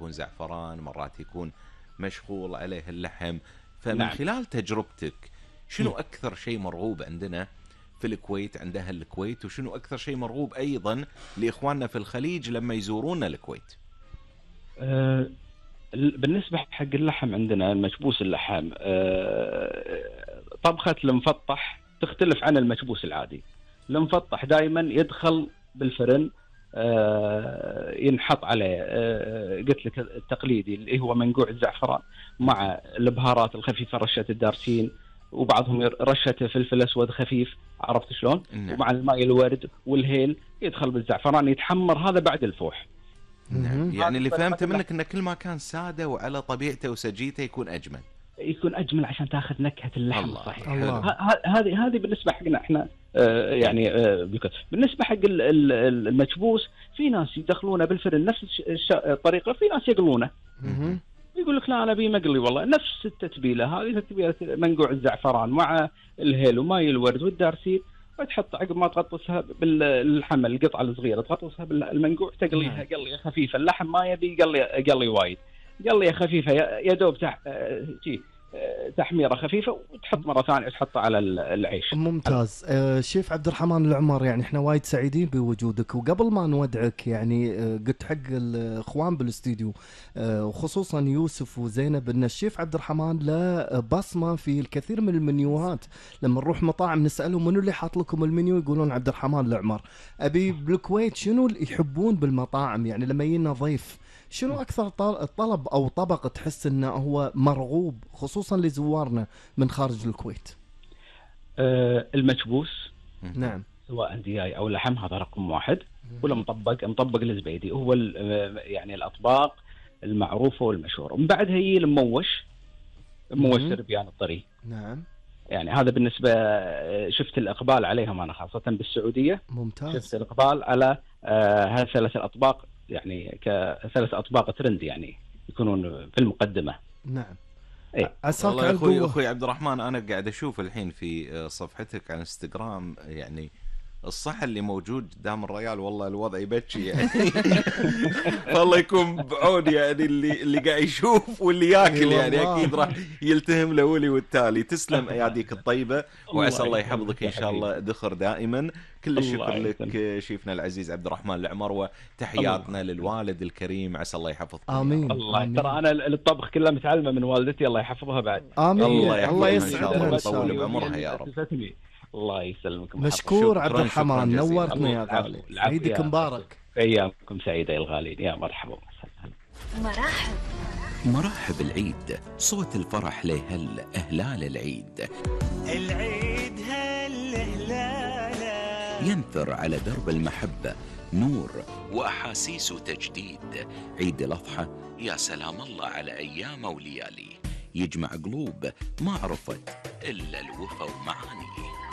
يكون زعفران، مرات يكون مشغول عليه اللحم. فمن خلال تجربتك شنو أكثر شيء مرغوب عندنا في الكويت عند أهل الكويت، وشنو أكثر شيء مرغوب أيضا لإخواننا في الخليج لما يزورونا الكويت؟ بالنسبة حق اللحم عندنا المكبوس اللحم، طبخة المفطح تختلف عن المكبوس العادي. المفطح دائما يدخل بالفرن، ينحط عليه قلت لك التقليدي اللي هو منقوع الزعفران مع البهارات الخفيفة، رشة الدارسين، وبعضهم رشة فلفل أسود خفيف، عرفت شلون؟ ومع الماء الورد والهيل يدخل بالزعفران يتحمر، هذا بعد الفوح. يعني اللي فهمت منك ان كل ما كان ساده وعلى طبيعته وسجيته يكون اجمل عشان تاخذ نكهه اللحم الصحيح. هذه بالنسبه حقنا احنا. يعني بالنسبه حق المكبوس، في ناس يدخلونه بالفرن نفس الطريقه، في ناس يقلونه. يقول لك لا انا ابي مقلي، والله نفس التتبيله هذه، تتبيله منقوع الزعفران مع الهيل وماي الورد والدارسين، وتحط عقب ما تغطسها باللحم القطعه الصغيره، تغطسها بالمنقوع، تقليها قليه خفيفه. اللحم ما يبي قلي وايد، قليه خفيفه يا دوب تحميره خفيفه، وتحط مره ثانيه تحطها على العيش. ممتاز. شيف عبد الرحمن العمر، يعني احنا وايد سعيدين بوجودك، وقبل ما نودعك يعني قلت حق الاخوان بالاستديو وخصوصا يوسف وزينب ان الشيف عبد الرحمن له بصمه في الكثير من المنيوهات. لما نروح مطاعم نسالهم منو اللي حاط لكم المنيو، يقولون عبد الرحمن العمر. ابي بالكويت شنو اللي يحبون بالمطاعم؟ يعني لما يجينا ضيف شنو أكثر طلب أو طبق تحس إنه هو مرغوب خصوصا لزوارنا من خارج الكويت؟ المكبوس. نعم. سواء دياي أو لحم، هذا رقم واحد. ولا مطبق الزبيدي، هو يعني الأطباق المعروفة والمشهورة. ومن بعدها هي المموش سربيان الطري. نعم. يعني هذا بالنسبة، شفت الإقبال عليهم أنا خاصة بالسعودية. ممتاز. شفت الإقبال على هالثلاث الأطباق، يعني كثلاث أطباق ترند يعني يكونون في المقدمة. نعم. والله يا أخوي عبد الرحمن، أنا قاعد أشوف الحين في صفحتك على انستغرام يعني الصحة اللي موجود قدام الريال، والله الوضع يبكي يعني. فالله يكون بعون يعني اللي قاعد يشوف واللي ياكل، يعني أكيد راح يلتهم لولي والتالي. تسلم أياديك الطيبة، وعسى الله يحفظك إن شاء الله دخر دائما. كل الشكر لك شيفنا العزيز عبد الرحمن العمر، وتحياتنا للوالد الكريم، عسى الله يحفظك. آمين. الله. ترى أنا الطبخ كله متعلمة من والدتي، الله يحفظها بعد. آمين. الله يسعدها ويطول بعمرها يا رب. الله يسلمكم. مشكور عبد الرحمن، نورتنا يا غالي. عيدك مبارك. ايامكم سعيده يا الغالين. يا مرحبا. مرحب العيد، صوت الفرح لهل اهلال العيد. العيد هل هلاله ينثر على درب المحبه نور واحاسيس وتجديد. عيد الاضحى يا سلام الله على ايام وليالي، يجمع قلوب ما عرفت الا الوفا ومعاني.